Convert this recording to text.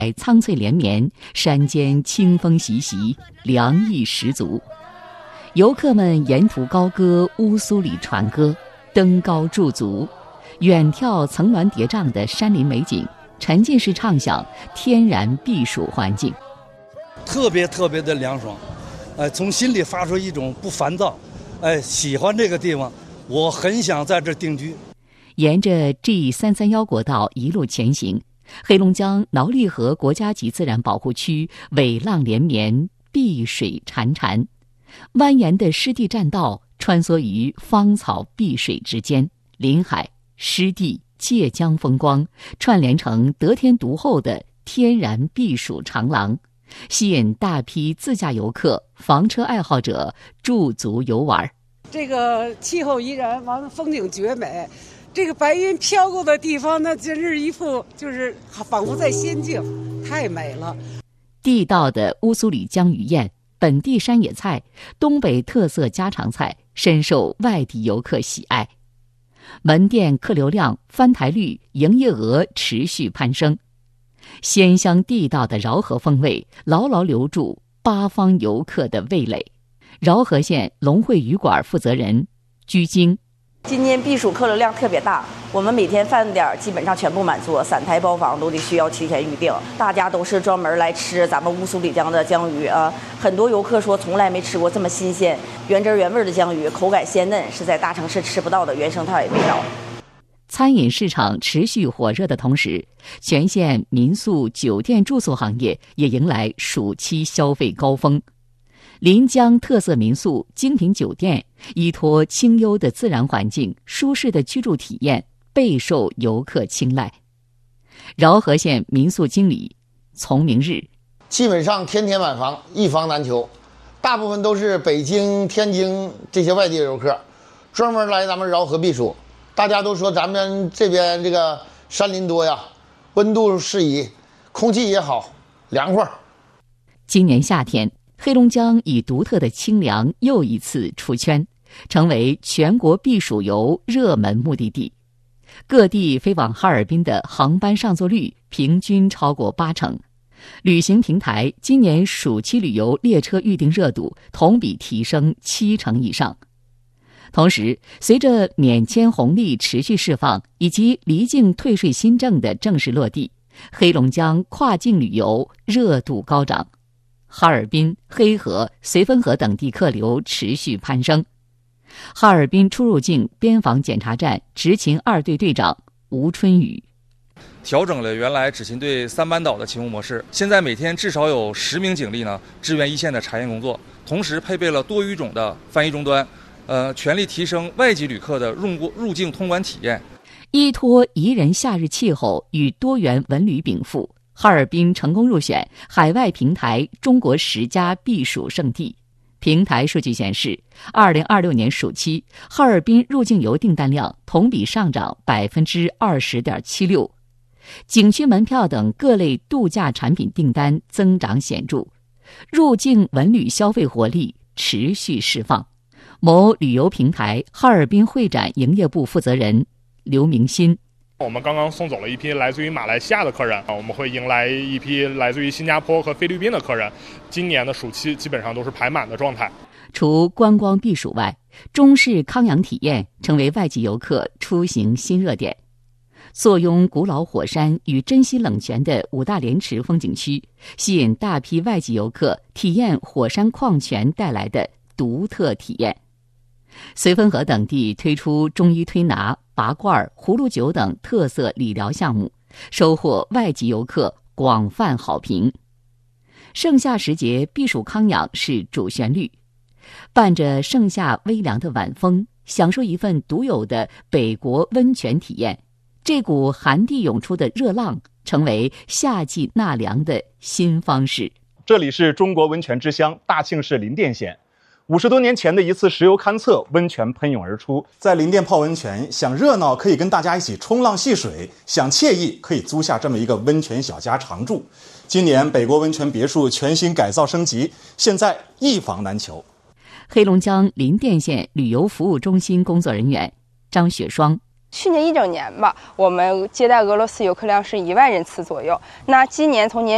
苍翠连绵，山间清风习习，凉意十足。游客们沿途高歌乌苏里船歌，登高驻足，远眺层峦叠嶂的山林美景，沉浸式畅享天然避暑环境， 特别的凉爽，从心里发出一种不烦躁，喜欢这个地方，我很想在这定居。 沿着 G331国道一路前行，黑龙江挠力河国家级自然保护区尾浪连绵，碧水潺潺，蜿蜒的湿地栈道穿梭于芳草碧水之间，林海、湿地、界江风光串联成得天独厚的天然避暑长廊，吸引大批自驾游客、房车爱好者驻足游玩。 这个气候宜人，完了风景绝美，这个白云飘过的地方，那真是一幅就是仿佛在仙境，太美了。 地道的乌苏里江鱼宴、本地山野菜、东北特色家常菜深受外地游客喜爱，门店客流量、翻台率、营业额持续攀升。鲜香地道的饶河风味牢牢留住八方游客的味蕾。饶河县龙汇鱼馆负责人鞠晶： 今年避暑客流量特别大，我们每天饭点基本上全部满座，3台包房都得需要提前预定。大家都是专门来吃咱们乌苏里江的江鱼啊，很多游客说从来没吃过这么新鲜、原汁原味的江鱼，口感鲜嫩，是在大城市吃不到的原生态味道。 餐饮市场持续火热的同时，全县民宿、酒店住宿行业也迎来暑期消费高峰。临江特色民宿、精品酒店依托清幽的自然环境、舒适的居住体验，备受游客青睐。饶河县民宿经理从明日： 基本上天天满房，一房难求，大部分都是北京、天津这些外地游客，专门来咱们饶河避暑。大家都说咱们这边这个山林多呀，温度适宜，空气也好，凉快。 今年夏天，黑龙江以独特的清凉又一次出圈，成为全国避暑游热门目的地。各地飞往哈尔滨的航班上座率平均超过80%，旅行平台今年暑期旅游列车预订热度同比提升70%以上。同时，随着免签红利持续释放以及离境退税新政的正式落地，黑龙江跨境旅游热度高涨。哈尔滨、黑河、绥芬河等地客流持续攀升。哈尔滨出入境边防检查站执勤2队队长吴春雨： 调整了原来执勤队3班倒的勤务模式，现在每天至少有10名警力支援一线的查验工作，同时配备了多语种的翻译终端，全力提升外籍旅客的入境通关体验。 依托宜人夏日气候与多元文旅禀赋，哈尔滨成功入选海外平台中国10佳避暑胜地。平台数据显示，2026年暑期，哈尔滨入境游订单量同比上涨20.76%，景区门票等各类度假产品订单增长显著，入境文旅消费活力持续释放。某旅游平台哈尔滨会展营业部负责人刘明新： 我们刚刚送走了一批来自于马来西亚的客人，我们会迎来一批来自于新加坡和菲律宾的客人。今年的暑期基本上都是排满的状态。 除观光避暑外，中式康养体验成为外籍游客出行新热点。坐拥古老火山与珍稀冷泉的五大连池风景区，吸引大批外籍游客体验火山矿泉带来的独特体验。绥芬河等地推出中医推拿、拔罐、葫芦酒等特色理疗项目，收获外籍游客广泛好评。盛夏时节，避暑康养是主旋律，伴着盛夏微凉的晚风，享受一份独有的北国温泉体验。这股寒地涌出的热浪，成为夏季纳凉的新方式。 这里是中国温泉之乡大庆市林甸县。50多年前的一次石油勘测，温泉喷涌而出。 在林甸泡温泉，想热闹可以跟大家一起冲浪戏水，想惬意可以租下这么一个温泉小家常住。今年北国温泉别墅全新改造升级，现在一房难求。 黑龙江林甸县旅游服务中心工作人员张雪霜： 去年一整年吧，我们接待俄罗斯游客量是1万人次左右。那今年从年